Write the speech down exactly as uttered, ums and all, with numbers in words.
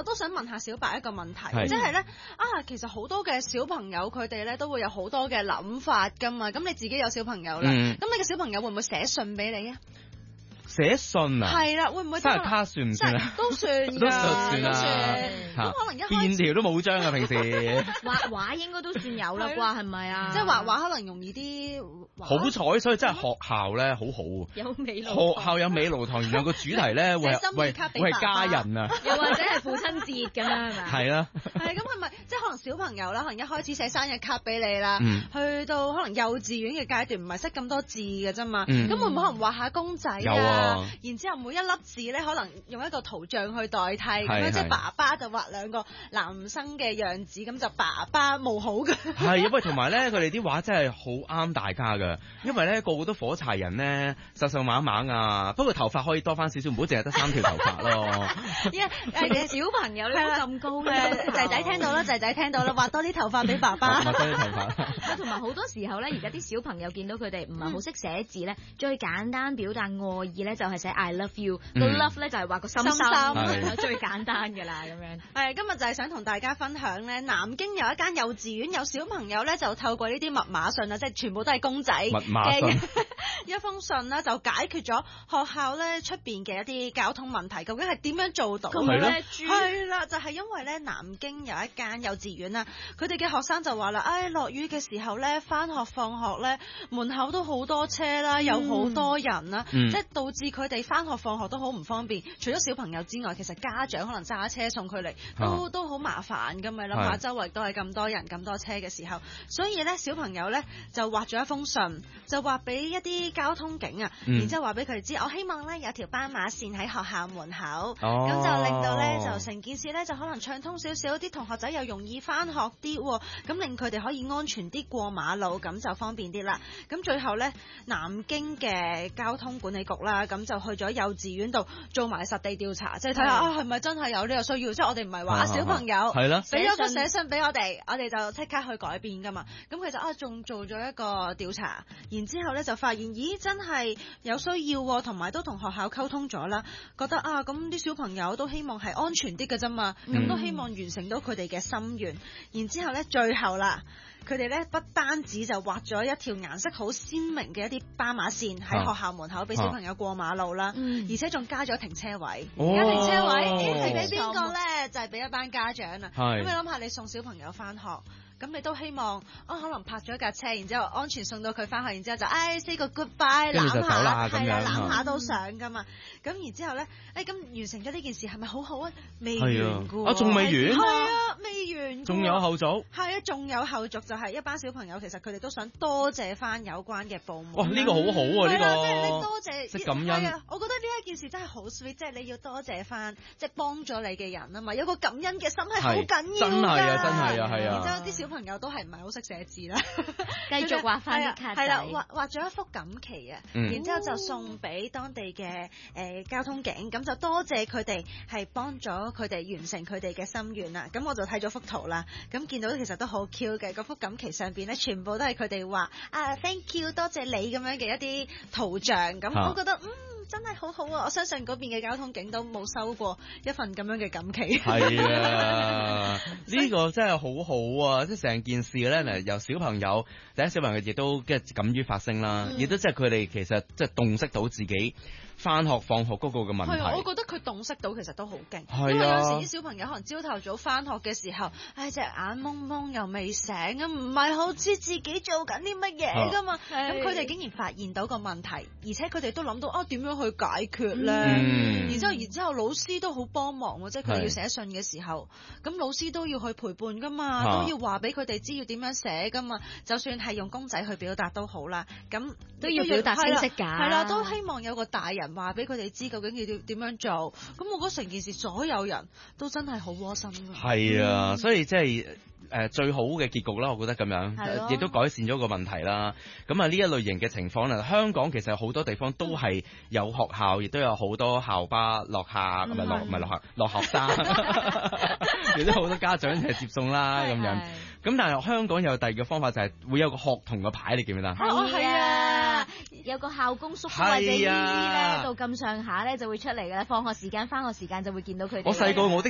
我都想問下小白一個問題，即係咧啊，其實好多嘅小朋友佢哋咧都會有好多嘅諗法㗎嘛。咁你自己有小朋友啦，咁、嗯、你嘅小朋友會唔會寫信俾你啊？ 寫信啊？ 係啦，會唔會生日卡算唔算啊？ 都算㗎， 都算啊。 咁可能一便條都冇張啊，平時畫畫應該都算有啦啩，係咪啊？ 即係畫畫可能容易啲。 好彩，所以真係學校咧好好。 有美勞學校有美勞堂，然後個主題咧會係會會係家人啊， 又或者係父親節咁樣係咪？ 係啦。 係咁係咪即係可能小朋友啦，可能一開始寫生日卡俾你啦、 嗯， 去到可能幼稚園嘅階段，唔係識咁多字嘅啫嘛。咁、 嗯、 會唔會可能畫下公仔啊？ 有啊。 然之後每一粒字咧，可能用一個圖像去代替，咁樣即係爸爸就畫兩個男生嘅樣子，咁就爸爸冇好嘅。 係，因為同埋咧，佢哋啲畫真係好啱大家㗎，因為咧個個都火柴人咧，瘦瘦蜢蜢啊，不過頭髮可以多翻少少，唔好淨係得三條頭髮咯。 因為誒小朋友咧咁高嘅，仔仔聽到啦，仔仔聽到啦，畫多啲頭髮俾爸爸。 畫多啲頭髮。 同埋好多時候咧，而家啲小朋友見到佢哋唔係好識寫字咧、嗯，最簡單表達愛意咧就係寫 I love you，個、嗯、love 咧就係畫個心心，心最簡單㗎啦咁樣。誒，今日就係想同大家分享咧，南京有一間幼稚園有小朋友咧就透過呢啲密碼信啊，即係全部都係公仔嘅一封信啦，就解決咗學校咧出邊嘅一啲交通問題。究竟係點樣做到嘅咧？係啦，就係、是、因為咧南京有一間幼稚園啦，佢哋嘅學生就話啦，唉、哎，落雨嘅時候咧，翻學放學咧，門口都好多車啦，有好多人啦、嗯，即係導致佢哋翻學放學都好唔方便。除咗小朋友之外，其實家長可能揸車送佢嚟都、啊、都好麻煩㗎嘛。諗下周圍都係咁多人咁多車嘅時候，所以咧小朋友咧就畫咗一封信，就畫俾一啲交通警啊、嗯，然之後話俾佢哋知，我希望咧有條斑馬線喺學校門口，咁、哦、就令到咧就成件事咧就可能暢通少少，啲同學仔又容易翻學啲，咁令佢哋可以安全啲過馬路，咁就方便啲啦。咁最後咧，南京嘅交通管理局啦，咁就去咗幼稚園度做埋實地調查，即係睇下啊係咪真係有呢個需要，即係我哋唔係話小朋友係啦，俾咗個寫信俾我哋，我哋就即刻去改變噶嘛。咁佢就啊仲做咗一個調查，然之後咧就發現，咦真係有需要，同埋都同學校溝通咗啦，覺得啊咁啲小朋友都希望係安全啲嘅啫嘛，咁、嗯、都希望完成到佢哋嘅心願。然之後咧最後啦，佢哋咧不單止就畫咗一條顏色好鮮明嘅一啲斑馬線喺學校門口俾小朋友過馬路啦、啊，而且仲加咗停車位。而、哦、家停車位係俾邊個咧？就係、是、俾一班家長啊。咁你諗下，你送小朋友翻學。咁你都希望啊，可能泊咗架車，然之後安全送到佢翻去，然之後就唉 say 個 goodbye，攬下，係啦，攬下都想噶嘛。咁、嗯、然之後咧，誒、哎、咁完成咗呢件事係咪好好啊？未完㗎喎， 啊仲未完？ 係啊，未完。仲有後續？ 係啊，仲有後續就係一班小朋友其實佢哋都想多謝翻有關嘅部門。 哇，呢、呢個好好啊！呢、呢個即係你多謝， 即感恩。 啊，我覺得呢一件事真係好 sweet，即係你要多謝翻即係幫咗你嘅人啊嘛，有個感恩嘅心係好緊要㗎。 真係啊，真係啊，係啊。 然之後啲小朋友都係唔係好識寫字啦， 繼續畫翻啲卡仔，係啦， 畫畫咗一幅錦旗啊、 嗯， 然之後就送俾當地嘅誒、呃、交通警，咁就多謝佢哋係幫咗佢哋完成佢哋嘅心願啦。咁我就睇咗幅圖啦，咁見到其實都好 Q 嘅，嗰幅錦旗上邊咧全部都係佢哋話啊 thank you 多謝你咁樣嘅一啲圖像，咁我覺得嗯。真係好好啊！我相信嗰邊嘅交通警都冇收過一份咁樣嘅錦旗。 係啊，呢個真係好好啊！即係成件事咧，嗱由小朋友，第一小朋友亦都即係敢於發聲啦，亦、嗯、都即係佢哋其實即係洞悉到自己翻學放學嗰個嘅問題。 係，我覺得佢洞悉到其實都好勁。 係啊， 因為有時啲小朋友可能朝頭早翻學嘅時候，唉隻眼蒙蒙又未醒啊，唔係好知自己做緊啲乜嘢㗎嘛。咁佢哋竟然發現到個問題，而且佢哋都諗到啊點樣去解決咧、嗯，然之後，然之後老師都好幫忙喎，即係佢哋要寫信嘅時候，咁老師都要去陪伴噶嘛，啊、都要話俾佢哋知要點樣寫噶嘛，就算係用公仔去表達都好啦，咁都要表達清晰㗎， 係啦，都希望有個大人話俾佢哋知究竟要點樣做，咁我覺得成件事所有人都真係好窩心㗎。 係啊，所以即係。誒、呃、最好嘅結局啦，我覺得咁樣，亦都改善咗個問題啦。咁啊呢一類型嘅情況啦，香港其實好多地方都係有學校，亦都有好多校巴落客，唔係落唔係落客落學生，亦都好多家長係接送啦咁樣。咁但係香港有第二個方法就係會有個學童嘅牌，你記唔記得？ 哦係啊，有個校工叔叔或者姨姨咧到咁上下咧就會出嚟㗎啦。放學時間、返學時間就會見到佢哋。 我細個我的